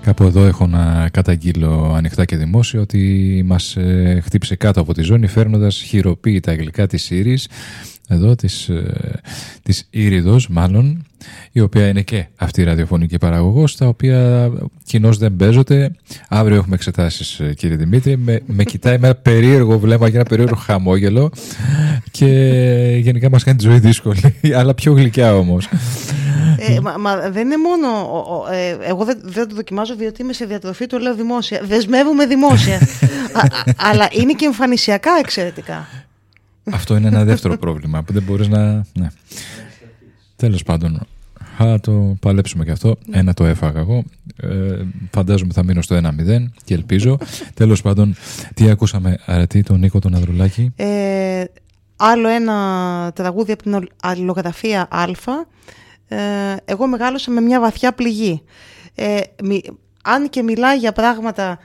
Κάπου εδώ έχω να καταγγείλω ανοιχτά και δημόσια ότι μας χτύπησε κάτω από τη ζώνη φέρνοντας χειροποίητα γλυκά της Ήρης, εδώ της Ήριδος μάλλον, η οποία είναι και αυτή η ραδιοφωνική παραγωγός, τα οποία κοινώς δεν παίζονται. Αύριο έχουμε εξετάσεις, κύριε Δημήτρη. Με κοιτάει με ένα περίεργο βλέμμα και ένα περίεργο χαμόγελο και γενικά μας κάνει τη ζωή δύσκολη, αλλά πιο γλυκιά όμως. Μα δεν είναι μόνο. Εγώ δεν το δοκιμάζω διότι είμαι σε διατροφή, το λέω δημόσια. Δεσμεύομαι δημόσια. Αλλά είναι και εμφανισιακά εξαιρετικά. Αυτό είναι ένα δεύτερο πρόβλημα που δεν μπορείς να. Ναι. Τέλος πάντων, θα το παλέψουμε και αυτό. Ένα το έφαγα εγώ. Φαντάζομαι θα μείνω στο 1-0 και ελπίζω. Τέλος πάντων, τι ακούσαμε, αρετή, τον Νίκο τον Ανδρουλάκη. Άλλο ένα τραγούδι από την αλληλογραφία Α. Εγώ μεγάλωσα με μια βαθιά πληγή. Αν και μιλάει για πράγματα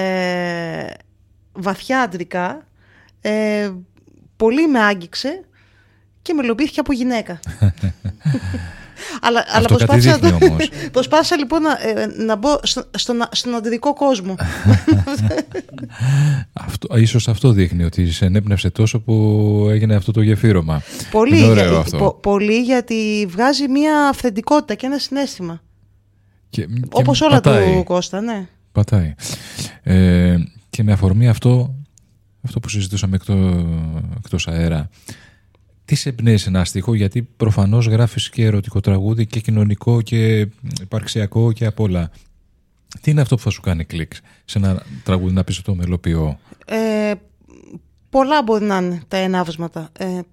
βαθιά αντρικά, πολύ με άγγιξε και με υλοποιήθηκε από γυναίκα. αλλά προσπάθησα λοιπόν να μπω στον αντρικό κόσμο. Ίσως αυτό δείχνει ότι σε ενέπνευσε τόσο που έγινε αυτό το γεφύρωμα. Πολύ, γιατί βγάζει μια αυθεντικότητα και ένα συναίσθημα. Όπως όλα του Κώστα, ναι. Πατάει. Και με αφορμή αυτό που συζητούσαμε εκτός αέρα, τι σε εμπνέει σε ένα στίχο, γιατί προφανώς γράφεις και ερωτικό τραγούδι και κοινωνικό και υπαρξιακό και απ' όλα. Τι είναι αυτό που θα σου κάνει κλικ σε ένα τραγούδι να πεις ότι το μελοποιώ? Πολλά μπορεί να είναι τα ενάβσματα.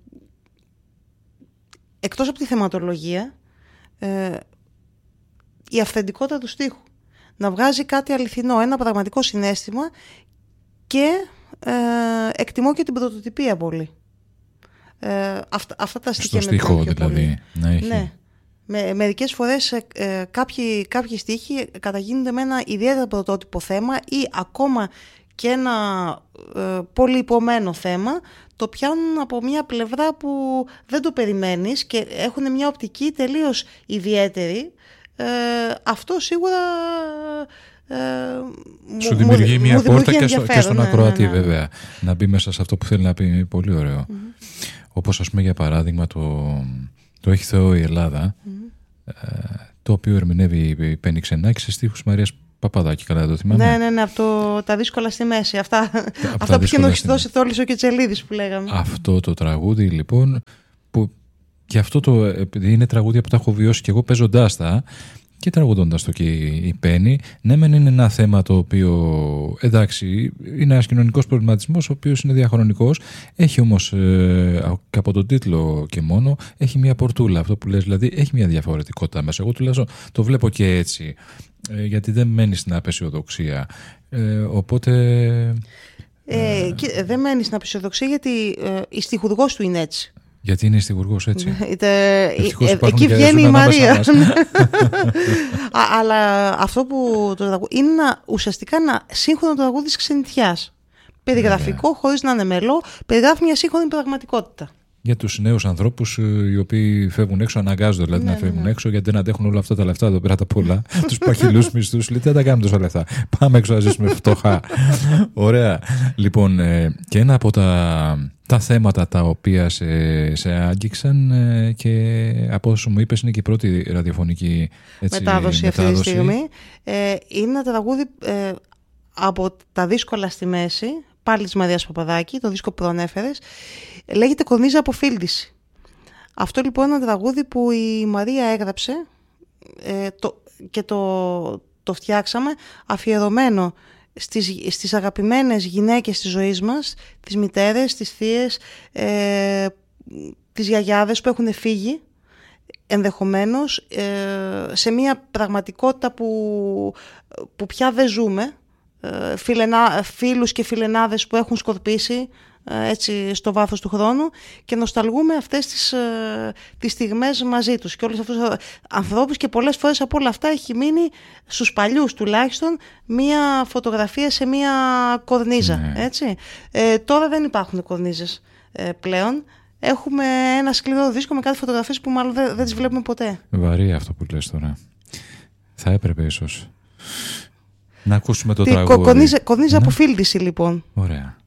Εκτός από τη θεματολογία, η αυθεντικότητα του στίχου. Να βγάζει κάτι αληθινό, ένα πραγματικό συναίσθημα, και εκτιμώ και την πρωτοτυπία πολύ. Αυτά τα στοιχεία. Στο στίχο δηλαδή να έχει. Ναι. Μερικές φορές κάποιοι στίχοι καταγίνονται με ένα ιδιαίτερα πρωτότυπο θέμα ή ακόμα και ένα πολύ υπομένο θέμα, το πιάνουν από μια πλευρά που δεν το περιμένεις και έχουν μια οπτική τελείως ιδιαίτερη. Αυτό σίγουρα σου δημιουργεί μια πόρτα και στον ακροατή, βέβαια, να μπει μέσα σε αυτό που θέλει να πει. Πολύ ωραίο. Όπως ας πούμε για παράδειγμα το «Έχει Θεό η Ελλάδα», το οποίο ερμηνεύει η Πέννη Ξενάκη σε στίχους Μαρίας Παπαδάκη, καλά το θυμάμαι. Ναι, από τα δύσκολα στη μέση. Αυτά που είχε ενοχιστώσει Θόλης ο Κετσελίδης που λέγαμε. Αυτό το τραγούδι λοιπόν, που και αυτό επειδή είναι τραγούδια που τα έχω βιώσει και εγώ παίζοντάς τα και τραγουδώντας το και η Πέννη, ναι μεν είναι ένα θέμα το οποίο, εντάξει, είναι ένας κοινωνικός προβληματισμός ο οποίος είναι διαχρονικός, έχει όμως από τον τίτλο και μόνο έχει μια πορτούλα, αυτό που λες, δηλαδή έχει μια διαφορετικότητα μέσα. Εγώ τουλάχιστον το βλέπω και έτσι, γιατί δεν μένει στην απεσιοδοξία, οπότε δεν μένει στην απεσιοδοξία γιατί η στιχουργός του είναι έτσι. Γιατί είναι στιγουργός έτσι. Εκεί βγαίνει η Μαρία. Αλλά αυτό που το τραγούδι είναι ουσιαστικά ένα σύγχρονο τραγούδι της ξενιτιάς. Περιγραφικό, χωρίς να είναι μελό, περιγράφει μια σύγχρονη πραγματικότητα. Για τους νέους ανθρώπους οι οποίοι φεύγουν έξω, αναγκάζονται δηλαδή να φεύγουν έξω, γιατί δεν αντέχουν όλα αυτά τα λεφτά εδώ πέρα τα πολλά. Τους παχυλούς μισθούς, λέει, δεν τα κάνουμε τόσα λεφτά. Πάμε έξω να ζήσουμε φτωχά. Ωραία. Λοιπόν, και ένα από τα θέματα τα οποία σε άγγιξαν και από όσο μου είπες είναι και η πρώτη ραδιοφωνική μετάδοση αυτή τη στιγμή. Είναι ένα τραγούδι από τα δύσκολα στη μέση, πάλι της Μαρίας Παπαδάκη, το δίσκο που προανέφερες. Λέγεται «Κορνίζα Αποφίλτηση». Αυτό λοιπόν είναι ένα τραγούδι που η Μαρία έγραψε και το φτιάξαμε αφιερωμένο στις αγαπημένες γυναίκες της ζωής μας, τις μητέρες, τις θείες, τις γιαγιάδες που έχουν φύγει ενδεχομένως σε μια πραγματικότητα που πια δεν ζούμε, φίλους και φιλενάδες που έχουν σκορπίσει έτσι στο βάθος του χρόνου, και νοσταλγούμε αυτές τις στιγμές μαζί τους και όλους αυτούς τους ανθρώπους, και πολλές φορές από όλα αυτά έχει μείνει στους παλιούς τουλάχιστον μία φωτογραφία σε μία κορνίζα, έτσι. Τώρα δεν υπάρχουν κορνίζες πλέον. Έχουμε ένα σκληρό δίσκο με κάτι φωτογραφίες που μάλλον δεν τις βλέπουμε ποτέ. Βαρύ αυτό που λες τώρα. Θα έπρεπε ίσως. Να ακούσουμε το τραγούδι. Κονίζει από φίλτιση λοιπόν. Ωραία.